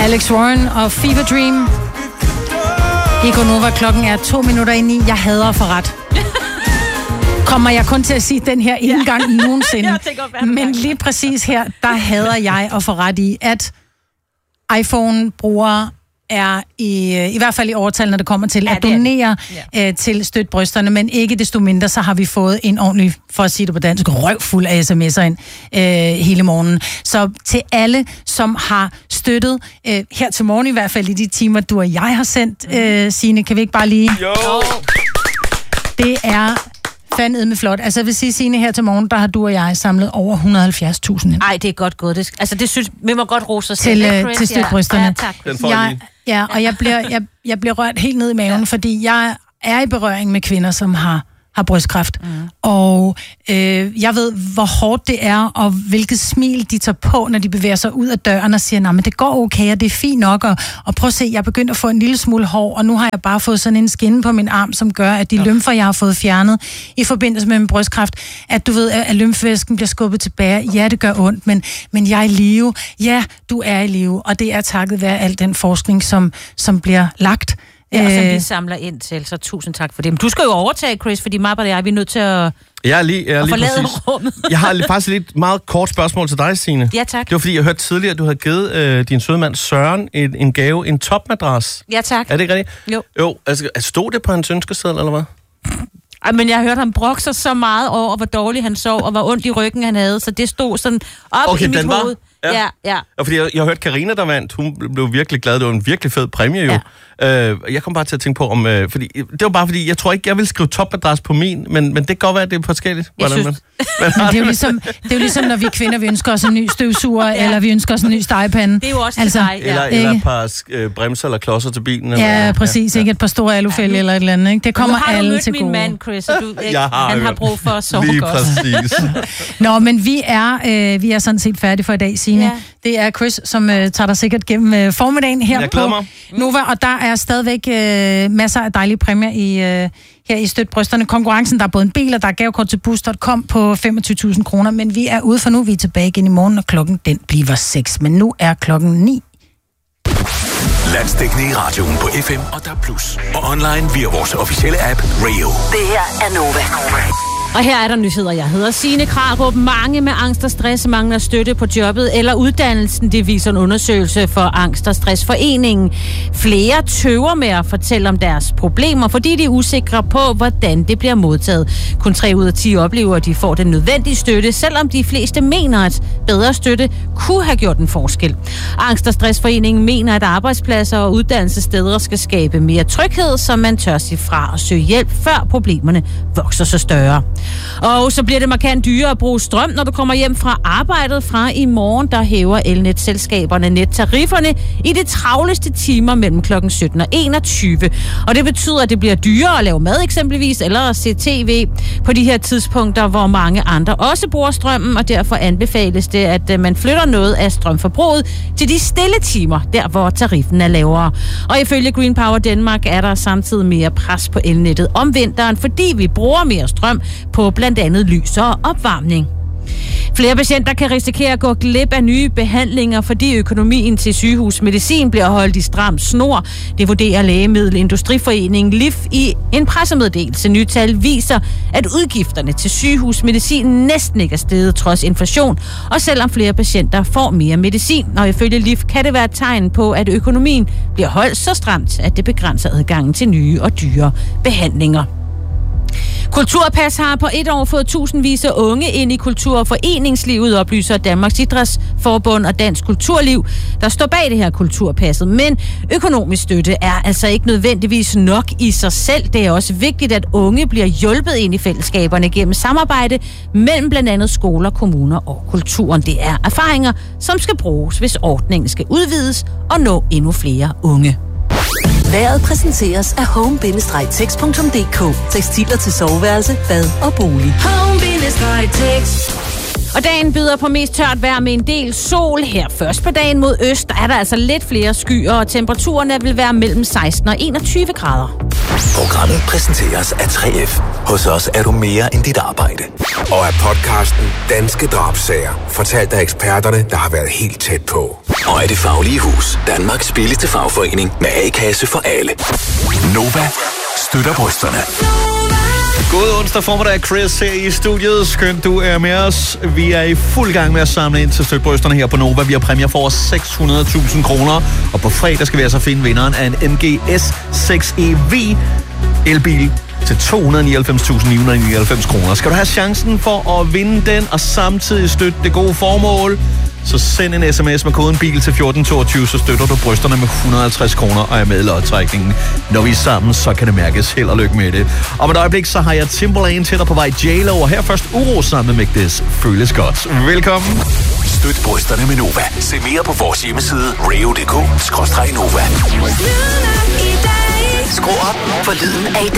Alex Warren og Fever Dream. I Gonova, klokken er 2:02. Jeg hader at få ret. Kommer jeg kun til at sige den her en gang nogensinde. Men lige præcis her, der hader jeg at få ret i, at iPhone-brugere er i hvert fald i overtal, når det kommer til at donere til støt brysterne, men ikke desto mindre, så har vi fået en ordentlig, for at sige det på dansk, røvfuld af sms'er ind hele morgenen. Så til alle, som har støttet her til morgen, i hvert fald i de timer, du og jeg har sendt, Signe, kan vi ikke bare lige... Jo! Det er fandme flot. Altså, jeg vil sige, Signe, her til morgen, der har du og jeg samlet over 170.000 ind. Ej, det er godt gået. Det synes vi må godt rose os selv. Til støtbrysterne. Ja, tak. Og jeg bliver rørt helt ned i maven, fordi jeg er i berøring med kvinder, som har brystkræft. Og jeg ved, hvor hårdt det er, og hvilket smil de tager på, når de bevæger sig ud af døren og siger, nej, men det går okay, og det er fint nok, og prøv at se, jeg er begyndt at få en lille smule hår, og nu har jeg bare fået sådan en skinne på min arm, som gør, at de lymfer, jeg har fået fjernet i forbindelse med min brystkræft, at du ved, at lymfevæsken bliver skubbet tilbage. Ja, det gør ondt, men jeg er i live. Ja, du er i live, og det er takket være al den forskning, som bliver lagt. Ja, og som vi samler ind til, så tusind tak for det. Men du skal jo overtage, Chris, fordi mig og jeg, vi er nødt til at forlade rummet. Jeg har faktisk et meget kort spørgsmål til dig, Signe. Ja, tak. Det var fordi, jeg hørte tidligere, at du havde givet din søde mand Søren en gave, en topmadras. Ja, tak. Er det ikke rigtigt? Jo, altså stod det på hans ønskeseddel, eller hvad? Ej, men jeg hørte ham brokke sig så meget over, hvor dårligt han sov, og hvor ondt i ryggen han havde, så det stod sådan op i mit hoved. Ja. Og fordi jeg hørte Karina, der vandt, hun blev virkelig glad. Det var en virkelig fed præmie jo. Ja. Jeg kom bare til at tænke på, fordi det var bare fordi, jeg tror ikke, jeg ville skrive topadresse på min, men det kan godt være, at det er forskelligt. Men det er jo ligesom, når vi kvinder, vi ønsker os en ny støvsuger, eller vi ønsker os en ny stegepande. Det er jo også til dig. Eller et par bremser eller klodser til bilen. Ja, præcis. Ikke et par store alufælge eller et eller andet. Ikke? Det kommer alle til gode. Nu har du mødt min mand, Chris, og han har brug for at sove lige godt. Præcis. Nå, men vi er sådan set færdige for i dag, Signe. Ja. Det er Chris, som tager dig sikkert gennem formiddagen her på Nova, og der er stadigvæk masser af dejlige præmier her i Støtbrysterne. Konkurrencen, der er både en bil, og der er gavekort til boost.com på 25.000 kroner, men vi er ude for nu. Vi er tilbage igen i morgen, og klokken den bliver 6, men nu er klokken 9. Landsdækkende i radioen på FM og DAB+. Og online via vores officielle app Radio. Det her er Nova. Og her er der nyheder. Jeg hedder Signe Krarup. Mange med angst og stress mangler støtte på jobbet eller uddannelsen. Det viser en undersøgelse for Angst og Stressforeningen. Flere tøver med at fortælle om deres problemer, fordi de er usikre på, hvordan det bliver modtaget. Kun 3 ud af 10 oplever, at de får den nødvendige støtte, selvom de fleste mener, at bedre støtte kunne have gjort en forskel. Angst og Stressforeningen mener, at arbejdspladser og uddannelsessteder skal skabe mere tryghed, så man tør sige fra og søge hjælp, før problemerne vokser så større. Og så bliver det markant dyrere at bruge strøm, når du kommer hjem fra arbejdet. Fra i morgen, der hæver elnetselskaberne nettarifferne i de travleste timer mellem kl. 17 og 21. Og det betyder, at det bliver dyrere at lave mad eksempelvis, eller at se tv på de her tidspunkter, hvor mange andre også bruger strømmen, og derfor anbefales det, at man flytter noget af strømforbruget til de stille timer, der hvor tariffen er lavere. Og ifølge Green Power Danmark er der samtidig mere pres på elnettet om vinteren, fordi vi bruger mere strøm på blandt andet lys og opvarmning. Flere patienter kan risikere at gå glip af nye behandlinger, fordi økonomien til sygehusmedicin bliver holdt i stram snor. Det vurderer Lægemiddelindustriforeningen LIF i en pressemeddelelse. Nye tal viser, at udgifterne til sygehusmedicin næsten ikke er steget trods inflation, og selvom flere patienter får mere medicin. Og ifølge LIF kan det være et tegn på, at økonomien bliver holdt så stramt, at det begrænser adgangen til nye og dyre behandlinger. Kulturpas har på et år fået tusindvis af unge ind i kultur- og foreningslivet, oplyser Danmarks Idrætsforbund og Dansk Kulturliv, der står bag det her kulturpasset. Men økonomisk støtte er altså ikke nødvendigvis nok i sig selv. Det er også vigtigt, at unge bliver hjulpet ind i fællesskaberne gennem samarbejde mellem blandt andet skoler, kommuner og kulturen. Det er erfaringer, som skal bruges, hvis ordningen skal udvides og nå endnu flere unge. Vejret præsenteres af home-tex.dk. Tekstiler til soveværelse, bad og bolig. Home-tex. Og dagen byder på mest tørt vejr med en del sol. Her først på dagen mod øst er der altså lidt flere skyer, og temperaturerne vil være mellem 16 og 21 grader. Programmet præsenteres af 3F. Hos os er du mere end dit arbejde. Og af podcasten Danske Drabssager, fortalt af eksperterne, der har været helt tæt på. Og af Det Faglige Hus, Danmarks billigste fagforening med A-kasse for alle. Nova støtter brysterne. God onsdag formiddag, Chris her i studiet. Skønt, du er med os. Vi er i fuld gang med at samle ind til støtbrysterne her på Nova. Vi har præmier for over 600.000 kroner. Og på fredag skal vi altså finde vinderen af en MG S6 EV elbil til 299.999 kroner. Skal du have chancen for at vinde den og samtidig støtte det gode formål, så send en sms med koden BIL til 1422, så støtter du brysterne med 150 kroner og er med i lodtrækningen. Når vi er sammen, så kan det mærkes. Held og lykke med det. Om et øjeblik, så har jeg Timberlane til dig på vej J-Lo, og her først Uro sammen med Mægdes. Føles godt. Velkommen. Støt brysterne med Nova. Se mere på vores hjemmeside reo.dk/Nova. Skru op for lyden af